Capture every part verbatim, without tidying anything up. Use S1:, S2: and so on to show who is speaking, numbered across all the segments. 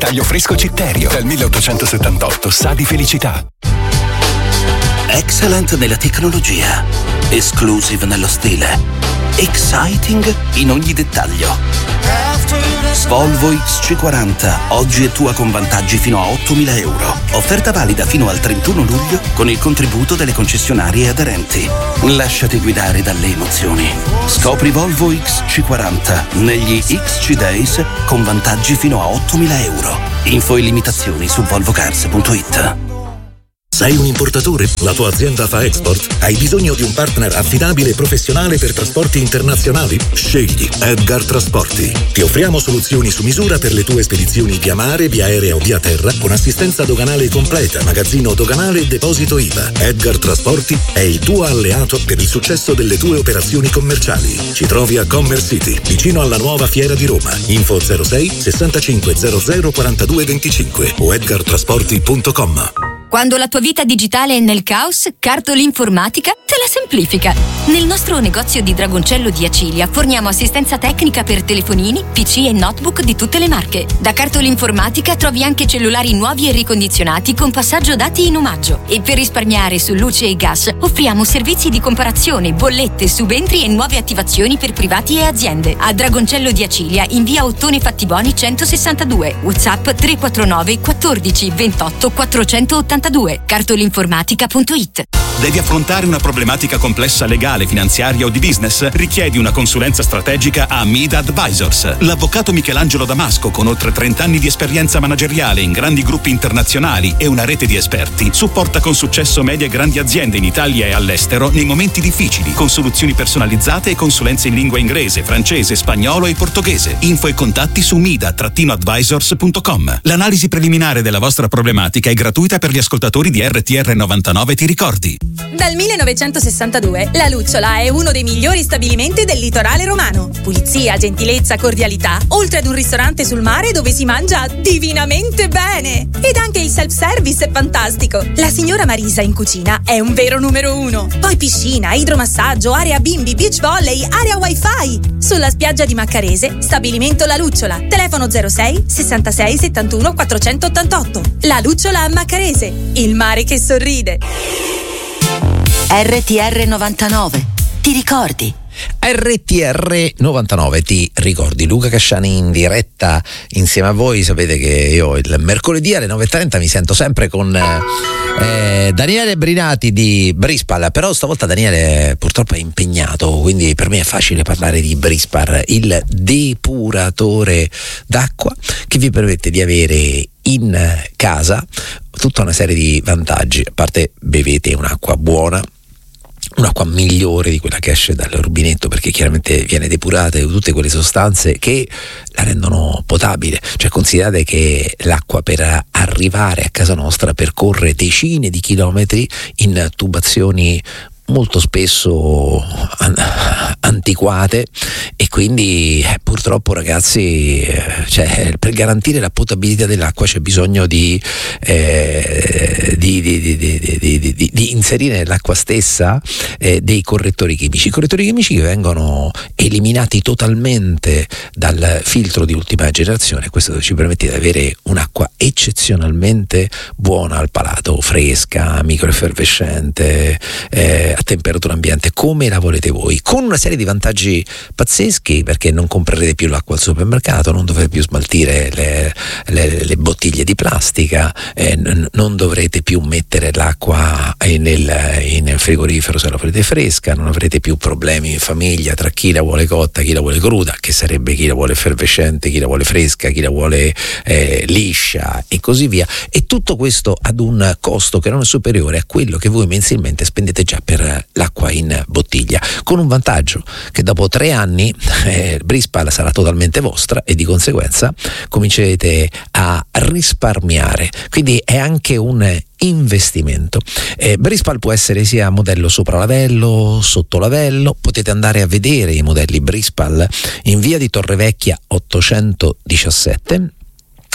S1: Taglio fresco Citterio, dal milleottocentosettantotto, sa di felicità.
S2: Excellent nella tecnologia, exclusive nello stile, exciting in ogni dettaglio. Volvo X C quaranta, oggi è tua con vantaggi fino a ottomila euro. Offerta valida fino al trentuno luglio con il contributo delle concessionarie aderenti. Lasciati guidare dalle emozioni. Scopri Volvo X C quaranta negli X C Days con vantaggi fino a ottomila euro. Info e limitazioni su volvocars punto it.
S3: Sei un importatore? La tua azienda fa export? Hai bisogno di un partner affidabile e professionale per trasporti internazionali? Scegli Edgar Trasporti. Ti offriamo soluzioni su misura per le tue spedizioni via mare, via aerea o via terra, con assistenza doganale completa, magazzino doganale e deposito I V A. Edgar Trasporti è il tuo alleato per il successo delle tue operazioni commerciali. Ci trovi a Commerce City, vicino alla nuova Fiera di Roma. Info zero sei sessantacinque zero zero quarantadue venticinque o edgar trasporti punto com.
S4: Quando la tua vita digitale è nel caos, Cartolinformatica te la semplifica. Nel nostro negozio di Dragoncello di Acilia forniamo assistenza tecnica per telefonini, P C e notebook di tutte le marche. Da Cartolinformatica trovi anche cellulari nuovi e ricondizionati con passaggio dati in omaggio. E per risparmiare su luce e gas offriamo servizi di comparazione, bollette, subentri e nuove attivazioni per privati e aziende. A Dragoncello di Acilia in via Ottone Fattiboni centosessantadue. WhatsApp tre quattro nove quattordici ventotto quattrocentottantadue. Cartolinformatica punto it.
S5: Devi affrontare una problematica complessa legale, finanziaria o di business? Richiedi una consulenza strategica a Mida Advisors. L'avvocato Michelangelo Damasco, con oltre trenta anni di esperienza manageriale in grandi gruppi internazionali e una rete di esperti, supporta con successo medie e grandi aziende in Italia e all'estero nei momenti difficili, con soluzioni personalizzate e consulenze in lingua inglese, francese, spagnolo e portoghese. Info e contatti su mida advisors punto com. L'analisi preliminare della vostra problematica è gratuita per gli ascoltatori di R T R novantanove, ti ricordi?
S6: Dal millenovecentosessantadue La Lucciola è uno dei migliori stabilimenti del litorale romano. Pulizia, gentilezza, cordialità, oltre ad un ristorante sul mare dove si mangia divinamente bene. Ed anche il self-service è fantastico. La signora Marisa in cucina è un vero numero uno. Poi piscina, idromassaggio, area bimbi, beach volley, area wifi. Sulla spiaggia di Maccarese, stabilimento La Lucciola. Telefono zero sei sessantasei settantuno quattrocentottantotto. La Lucciola a Maccarese, il mare che sorride.
S4: R T R novantanove, ti ricordi?
S7: R T R novantanove, ti ricordi? Luca Casciani in diretta insieme a voi. Sapete che io il mercoledì alle nove e trenta mi sento sempre con eh, Daniele Brinati di Brispal, però stavolta Daniele purtroppo è impegnato, quindi per me è facile parlare di Brispal, il depuratore d'acqua che vi permette di avere in casa tutta una serie di vantaggi. A parte bevete un'acqua buona, un'acqua migliore di quella che esce dal rubinetto, perché chiaramente viene depurata da tutte quelle sostanze che la rendono potabile. Cioè, considerate che l'acqua per arrivare a casa nostra percorre decine di chilometri in tubazioni molto spesso an- antiquate, e quindi eh, purtroppo ragazzi, eh, cioè, per garantire la potabilità dell'acqua c'è bisogno di, eh, di, di, di, di, di, di, di inserire nell'acqua stessa eh, dei correttori chimici, correttori chimici che vengono eliminati totalmente dal filtro di ultima generazione. Questo ci permette di avere un'acqua eccezionalmente buona al palato, fresca, microeffervescente, eh, a temperatura ambiente, come la volete voi, con una serie di vantaggi pazzeschi, perché non comprerete più l'acqua al supermercato, non dovrete più smaltire le, le, le bottiglie di plastica, eh, n- non dovrete più mettere l'acqua nel, in frigorifero se la volete fresca, non avrete più problemi in famiglia tra chi la vuole cotta, chi la vuole cruda, che sarebbe chi la vuole effervescente, chi la vuole fresca, chi la vuole eh, liscia e così via. E tutto questo ad un costo che non è superiore a quello che voi mensilmente spendete già per l'acqua in bottiglia, con un vantaggio che dopo tre anni eh, Brispal sarà totalmente vostra e di conseguenza comincerete a risparmiare, quindi è anche un investimento. eh, Brispal può essere sia modello sopralavello, sottolavello. Potete andare a vedere i modelli Brispal in via di Torrevecchia ottocentodiciassette,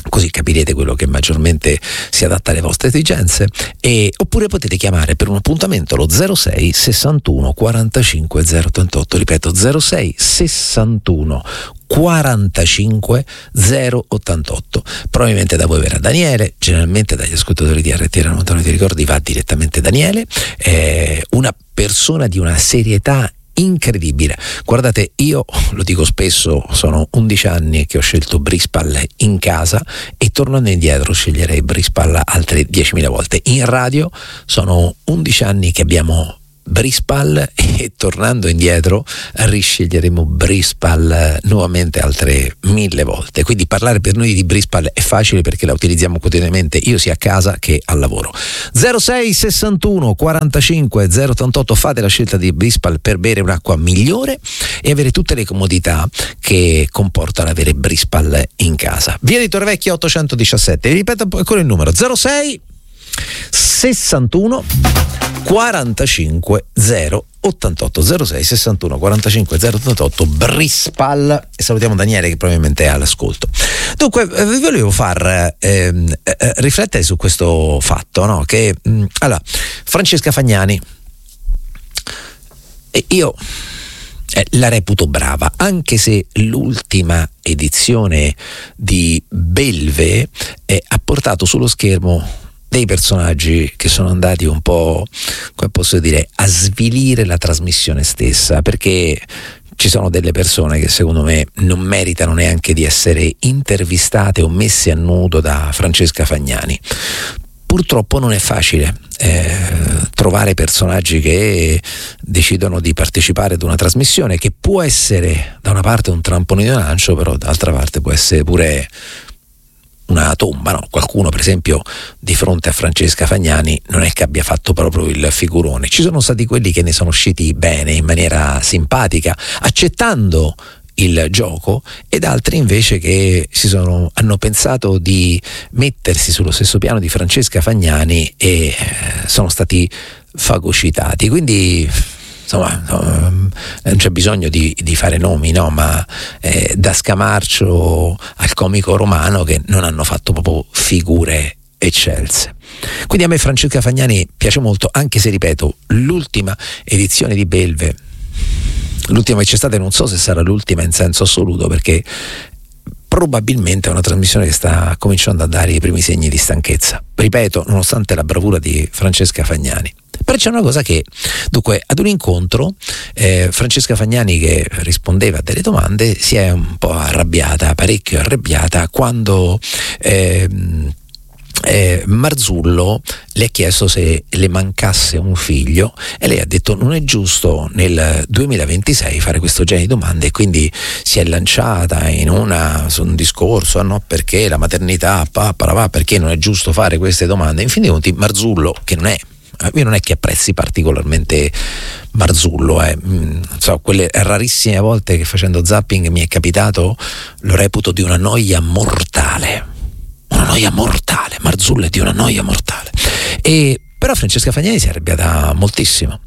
S7: così capirete quello che maggiormente si adatta alle vostre esigenze. E oppure potete chiamare per un appuntamento lo zero sei sessantuno quarantacinque zero ottantotto, ripeto zero sei sessantuno quarantacinque zero ottantotto. Probabilmente da voi verrà Daniele, generalmente dagli ascoltatori di R T L novantadue ti ricordi va direttamente Daniele, è una persona di una serietà incredibile. Guardate, io lo dico spesso, sono undici anni che ho scelto Brispal in casa e tornando indietro sceglierei Brispal altre diecimila volte. In radio sono undici anni che abbiamo Brispal e tornando indietro risceglieremo Brispal nuovamente altre mille volte. Quindi parlare per noi di Brispal è facile perché la utilizziamo quotidianamente, io sia a casa che al lavoro. zero sei sessantuno quarantacinque zero ottantotto, fate la scelta di Brispal per bere un'acqua migliore e avere tutte le comodità che comporta l'avere Brispal in casa. Via di Torrevecchia ottocentodiciassette, vi ripeto ancora il numero zero sei sessantuno quarantacinque zero ottantotto, zero sei sessantuno quarantacinque zero ottantotto, Brispal, e salutiamo Daniele che probabilmente è all'ascolto. Dunque vi volevo far ehm, eh, riflettere su questo fatto, no? Che mh, allora Francesca Fagnani, e io eh, la reputo brava, anche se l'ultima edizione di Belve eh, ha portato sullo schermo dei personaggi che sono andati un po', come posso dire, a svilire la trasmissione stessa, perché ci sono delle persone che secondo me non meritano neanche di essere intervistate o messe a nudo da Francesca Fagnani. Purtroppo non è facile eh, trovare personaggi che decidono di partecipare ad una trasmissione che può essere da una parte un trampolino di lancio, però dall'altra parte può essere pure una tomba, no? Qualcuno per esempio di fronte a Francesca Fagnani non è che abbia fatto proprio il figurone. Ci sono stati quelli che ne sono usciti bene, in maniera simpatica, accettando il gioco, ed altri invece che si sono, hanno pensato di mettersi sullo stesso piano di Francesca Fagnani e eh, sono stati fagocitati. Quindi insomma non c'è bisogno di, di fare nomi, no? Ma eh, da Scamarcio al comico romano che non hanno fatto proprio figure eccelse. Quindi a me Francesca Fagnani piace molto, anche se ripeto l'ultima edizione di Belve, l'ultima che c'è stata, non so se sarà l'ultima in senso assoluto, perché probabilmente è una trasmissione che sta cominciando a dare i primi segni di stanchezza, ripeto, nonostante la bravura di Francesca Fagnani. Però c'è una cosa che, dunque, ad un incontro eh, Francesca Fagnani, che rispondeva a delle domande, si è un po' arrabbiata, parecchio arrabbiata, quando eh, eh, Marzullo le ha chiesto se le mancasse un figlio e lei ha detto non è giusto nel duemilaventisei fare questo genere di domande, e quindi si è lanciata in una, su un discorso, ah no, perché la maternità, pa, pa, pa, perché non è giusto fare queste domande. In fin dei conti Marzullo, che non è, io non è che apprezzi particolarmente Marzullo, eh. non so, quelle rarissime volte che facendo zapping mi è capitato, lo reputo di una noia mortale, una noia mortale, Marzullo è di una noia mortale. E però Francesca Fagnani si è arrabbiata moltissimo,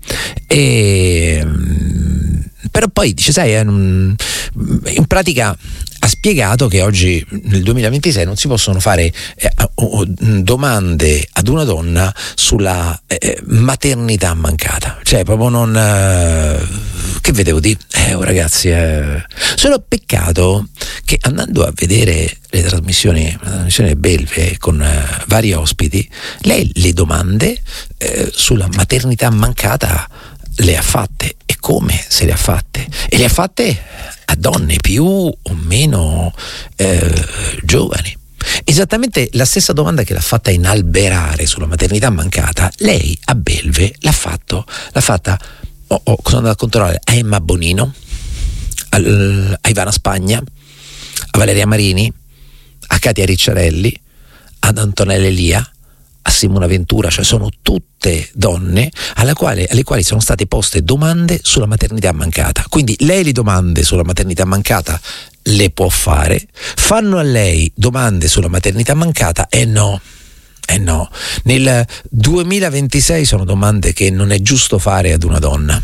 S7: e però poi dice, sai, in pratica ha spiegato che oggi nel duemilaventisei non si possono fare eh, domande ad una donna sulla eh, maternità mancata, cioè proprio non eh, che vedevo di eh, oh, ragazzi eh. Solo peccato che andando a vedere le trasmissioni la trasmissione Belve con eh, vari ospiti, lei le domande eh, sulla maternità mancata le ha fatte, e come se le ha fatte, e le ha fatte a donne più o meno eh, giovani. Esattamente la stessa domanda che l'ha fatta inalberare sulla maternità mancata, lei a Belve l'ha fatto, l'ha fatta oh, oh, sono andato a controllare a Emma Bonino, al, a Ivana Spagna, a Valeria Marini, a Katia Ricciarelli, ad Antonella Elia, a Simona Ventura, cioè sono tutte donne alla quale, alle quali sono state poste domande sulla maternità mancata. Quindi lei le domande sulla maternità mancata le può fare, fanno a lei domande sulla maternità mancata e eh no, eh no, nel duemilaventisei sono domande che non è giusto fare ad una donna.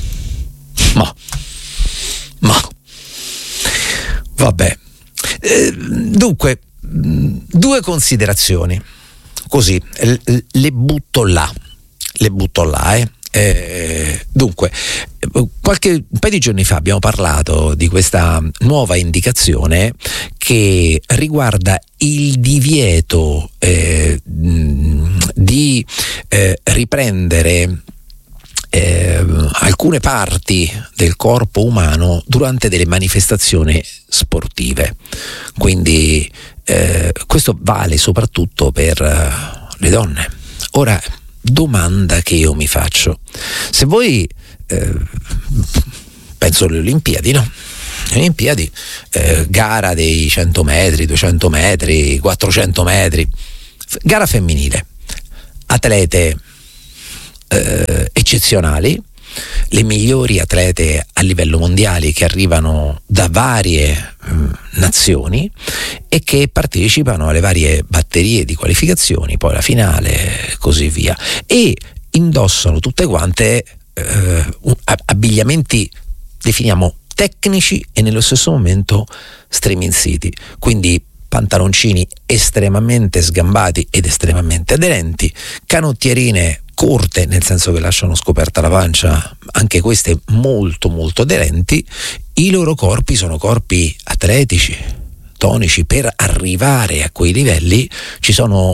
S7: Ma, ma, vabbè, eh, dunque due considerazioni, così le butto là, le butto là, eh. Eh, dunque, qualche un paio di giorni fa abbiamo parlato di questa nuova indicazione che riguarda il divieto eh, di eh, riprendere eh, alcune parti del corpo umano durante delle manifestazioni sportive. Quindi eh, questo vale soprattutto per uh, le donne. Ora, domanda che io mi faccio: se voi eh, penso alle Olimpiadi, no? Le Olimpiadi, eh, gara dei cento metri, duecento metri, quattrocento metri, gara femminile, atlete eh, eccezionali, le migliori atlete a livello mondiale che arrivano da varie mh, nazioni e che partecipano alle varie batterie di qualificazioni, poi la finale, così via, e indossano tutte quante eh, abbigliamenti, definiamo, tecnici e nello stesso momento striminziti, quindi pantaloncini estremamente sgambati ed estremamente aderenti, canottierine corte, nel senso che lasciano scoperta la pancia, anche queste molto molto aderenti. I loro corpi sono corpi atletici, tonici. Per arrivare a quei livelli ci sono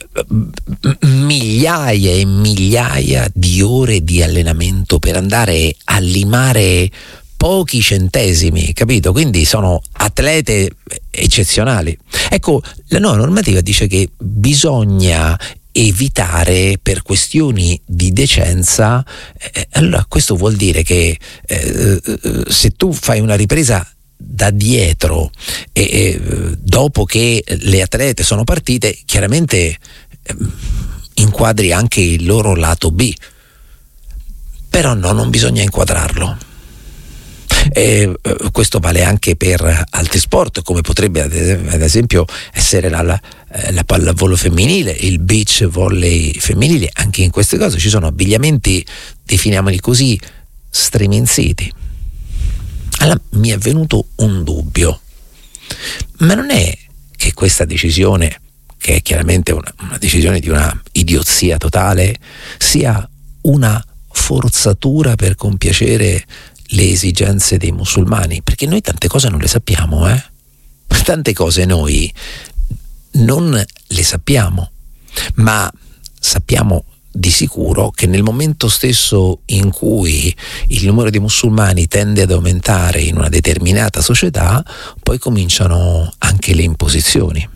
S7: migliaia e migliaia di ore di allenamento per andare a limare pochi centesimi, capito? Quindi sono atlete eccezionali. Ecco, la nuova normativa dice che bisogna evitare, per questioni di decenza, eh, allora questo vuol dire che eh, se tu fai una ripresa da dietro e, e dopo che le atlete sono partite, chiaramente eh, inquadri anche il loro lato B, però no, non bisogna inquadrarlo. E, uh, questo vale anche per altri sport, come potrebbe ad, ad esempio essere la, la, la pallavolo femminile, il beach volley femminile. Anche in queste cose ci sono abbigliamenti, definiamoli così, striminziti. Allora mi è venuto un dubbio: ma non è che questa decisione, che è chiaramente una, una decisione di una idiozia totale, sia una forzatura per compiacere le esigenze dei musulmani? Perché noi tante cose non le sappiamo, eh? Tante cose noi non le sappiamo, ma sappiamo di sicuro che nel momento stesso in cui il numero di musulmani tende ad aumentare in una determinata società, poi cominciano anche le imposizioni.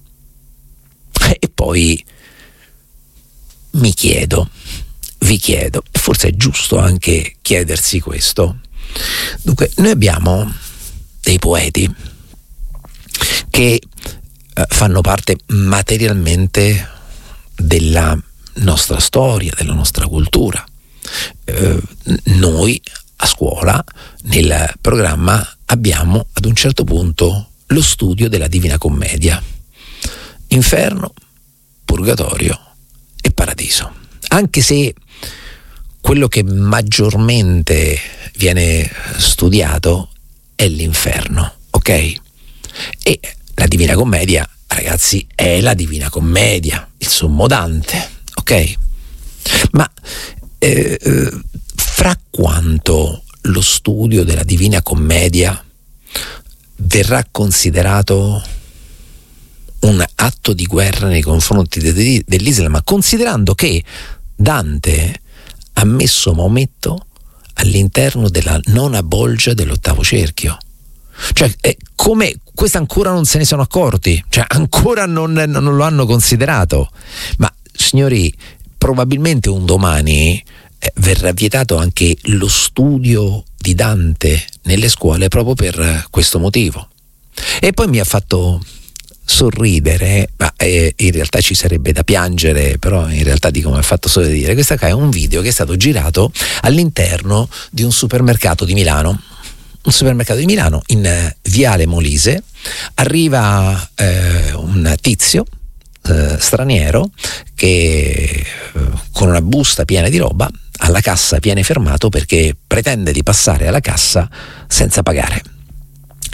S7: E poi mi chiedo, vi chiedo, e forse è giusto anche chiedersi questo. Dunque, noi abbiamo dei poeti che eh, fanno parte materialmente della nostra storia, della nostra cultura. Eh, noi a scuola, nel programma, abbiamo ad un certo punto lo studio della Divina Commedia: inferno, purgatorio e paradiso. Anche se quello che maggiormente viene studiato è l'inferno, ok? E la Divina Commedia, ragazzi, è la Divina Commedia, il Sommo Dante, ok? Ma eh, fra quanto lo studio della Divina Commedia verrà considerato un atto di guerra nei confronti de- dell'Islam, considerando che Dante ha messo Maometto all'interno della nona bolgia dell'ottavo cerchio? Cioè, eh, come questo ancora non se ne sono accorti, cioè ancora non, non lo hanno considerato. Ma signori, probabilmente un domani eh, verrà vietato anche lo studio di Dante nelle scuole proprio per questo motivo. E poi mi ha fatto sorridere, ma eh, in realtà ci sarebbe da piangere, però in realtà dico, mi ha fatto sorridere. Questo qua è un video che è stato girato all'interno di un supermercato di Milano. Un supermercato di Milano, in eh, Viale Molise. Arriva eh, un tizio eh, straniero che eh, con una busta piena di roba alla cassa viene fermato perché pretende di passare alla cassa senza pagare.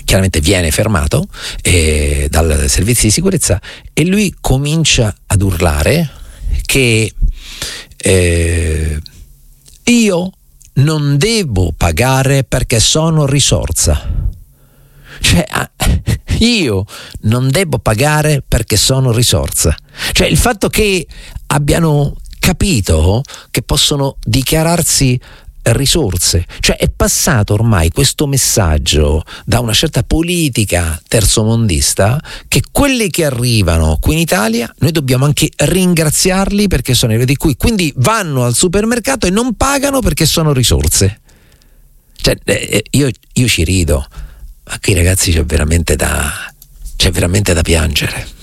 S7: chiaramente viene fermato eh, dal servizio di sicurezza e lui comincia ad urlare che eh, io non devo pagare perché sono risorsa. Cioè, io non devo pagare perché sono risorsa. Cioè, il fatto che abbiano capito che possono dichiararsi risorse, cioè è passato ormai questo messaggio da una certa politica terzomondista che quelli che arrivano qui in Italia noi dobbiamo anche ringraziarli perché sono arrivati qui, quindi vanno al supermercato e non pagano perché sono risorse. Cioè, eh, io, io ci rido, ma qui ragazzi c'è veramente da c'è veramente da piangere.